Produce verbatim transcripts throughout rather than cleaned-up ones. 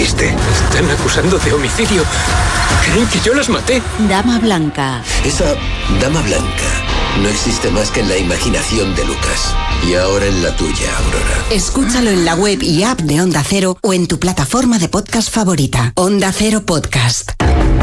hiciste? Están acusando de homicidio. Creen que yo las maté. Dama Blanca. Esa Dama Blanca no existe más que en la imaginación de Lucas. Y ahora en la tuya, Aurora. Escúchalo en la web y app de Onda Cero o en tu plataforma de podcast favorita. Onda Cero Podcast.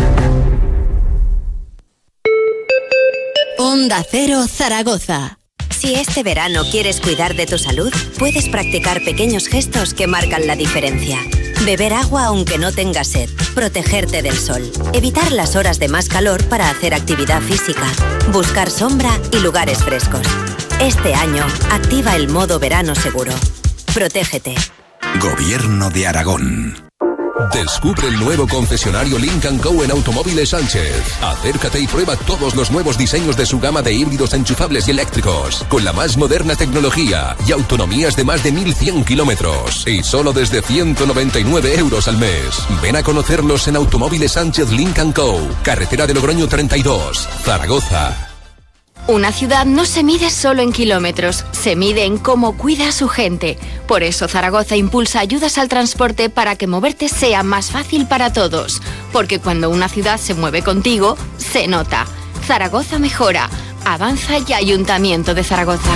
Onda Cero Zaragoza. Si este verano quieres cuidar de tu salud, puedes practicar pequeños gestos que marcan la diferencia. Beber agua aunque no tengas sed, protegerte del sol, evitar las horas de más calor para hacer actividad física, buscar sombra y lugares frescos. Este año, activa el modo verano seguro. Protégete. Gobierno de Aragón. Descubre el nuevo concesionario Lynk and Co en Automóviles Sánchez. Acércate y prueba todos los nuevos diseños de su gama de híbridos enchufables y eléctricos, con la más moderna tecnología y autonomías de más de mil cien kilómetros. Y solo desde ciento noventa y nueve euros al mes. Ven a conocerlos en Automóviles Sánchez Lynk and Co, carretera de Logroño treinta y dos, Zaragoza. Una ciudad no se mide solo en kilómetros, se mide en cómo cuida a su gente. Por eso Zaragoza impulsa ayudas al transporte para que moverte sea más fácil para todos. Porque cuando una ciudad se mueve contigo, se nota. Zaragoza mejora. Avanza y Ayuntamiento de Zaragoza.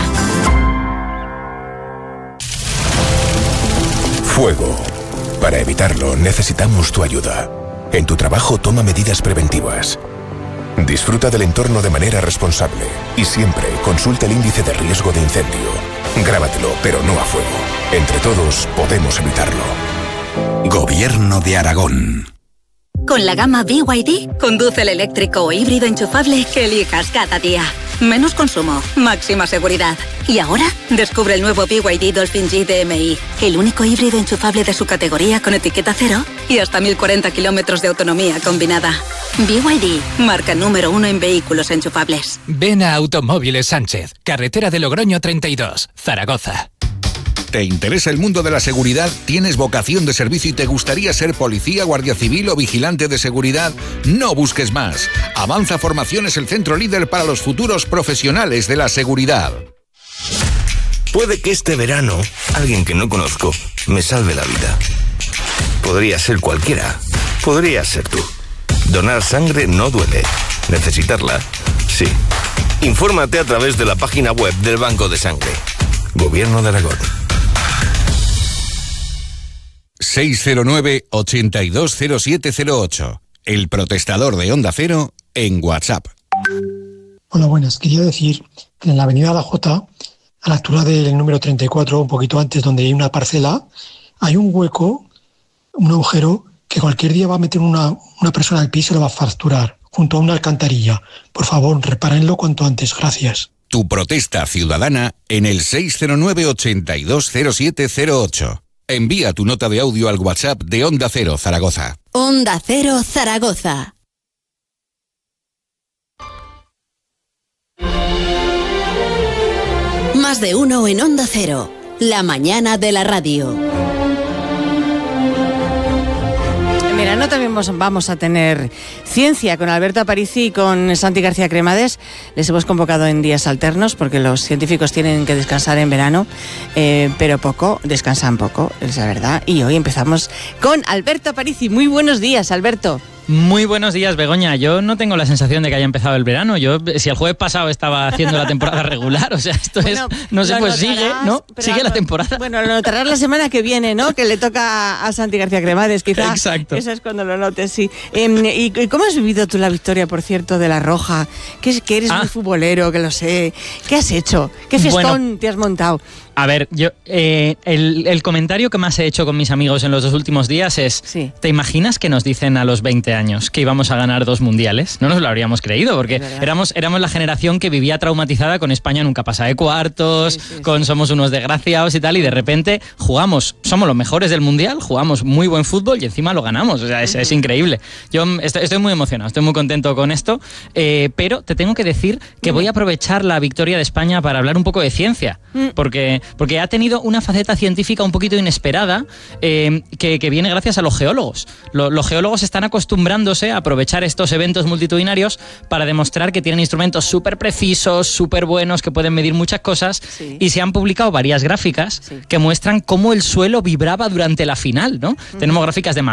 Fuego. Para evitarlo necesitamos tu ayuda. En tu trabajo toma medidas preventivas. Disfruta del entorno de manera responsable y siempre consulta el índice de riesgo de incendio. Grábatelo, pero no a fuego. Entre todos podemos evitarlo. Gobierno de Aragón. Con la gama B Y D, conduce el eléctrico o híbrido enchufable que elijas cada día. Menos consumo, máxima seguridad. Y ahora, descubre el nuevo B Y D Dolphin G D M I, el único híbrido enchufable de su categoría con etiqueta cero y hasta mil cuarenta kilómetros de autonomía combinada. B Y D, marca número uno en vehículos enchufables. Ven a Automóviles Sánchez, carretera de Logroño treinta y dos, Zaragoza. ¿Te interesa el mundo de la seguridad? ¿Tienes vocación de servicio y te gustaría ser policía, guardia civil o vigilante de seguridad? No busques más. Avanza Formaciones, el centro líder para los futuros profesionales de la seguridad. Puede que este verano alguien que no conozco me salve la vida. Podría ser cualquiera. Podría ser tú. Donar sangre no duele. ¿Necesitarla? Sí. Infórmate a través de la página web del Banco de Sangre. Gobierno de Aragón. seis cero nueve, ochenta y dos cero siete cero ocho. El protestador de Onda Cero en WhatsApp. Hola, buenas. Quería decir que en la avenida La Jota, a la altura del número treinta y cuatro, un poquito antes, donde hay una parcela, hay un hueco, un agujero, que cualquier día va a meter una, una persona al piso y lo va a fracturar, junto a una alcantarilla. Por favor, repárenlo cuanto antes. Gracias. Tu protesta ciudadana en el seis cero nueve, ochenta y dos cero siete cero ocho. Envía tu nota de audio al WhatsApp de Onda Cero Zaragoza. Onda Cero Zaragoza. Más de uno en Onda Cero. La mañana de la radio. En verano también vamos a tener ciencia con Alberto Aparici y con Santi García Cremades. Les hemos convocado en días alternos porque los científicos tienen que descansar en verano, eh, pero poco, descansan poco, es la verdad. Y hoy empezamos con Alberto Aparici. Muy buenos días, Alberto. Muy buenos días, Begoña. Yo no tengo la sensación de que haya empezado el verano. Yo, si el jueves pasado estaba haciendo la temporada regular, o sea, esto bueno, es, no sé, pues sigue, ¿no? Sigue la temporada. Bueno, lo notarás la semana que viene, ¿no? Que le toca a Santi García Cremades, quizás. Exacto. Eso es cuando lo notes, sí. Eh, ¿y, ¿Y cómo has vivido tú la victoria, por cierto, de La Roja? Que, que eres ah. muy futbolero, que lo sé. ¿Qué has hecho? ¿Qué fiestón bueno, te has montado? A ver, yo eh, el, el comentario que más he hecho con mis amigos en los dos últimos días es, sí. ¿te imaginas que nos dicen a los veinte años que íbamos a ganar dos mundiales? No nos lo habríamos creído, porque éramos, éramos la generación que vivía traumatizada con España nunca pasa de cuartos, sí, sí, con sí. somos unos desgraciados y tal, y de repente jugamos, somos los mejores del mundial, jugamos muy buen fútbol y encima lo ganamos, o sea, es, uh-huh. es increíble. Yo estoy, estoy muy emocionado, estoy muy contento con esto, eh, pero te tengo que decir que uh-huh. voy a aprovechar la victoria de España para hablar un poco de ciencia, uh-huh. porque... porque ha tenido una faceta científica un poquito inesperada eh, que, que viene gracias a los geólogos. Lo, los geólogos están acostumbrándose a aprovechar estos eventos multitudinarios para demostrar que tienen instrumentos súper precisos, súper buenos, que pueden medir muchas cosas, sí. y se han publicado varias gráficas sí. que muestran cómo el suelo vibraba durante la final, ¿no? Uh-huh. Tenemos gráficas de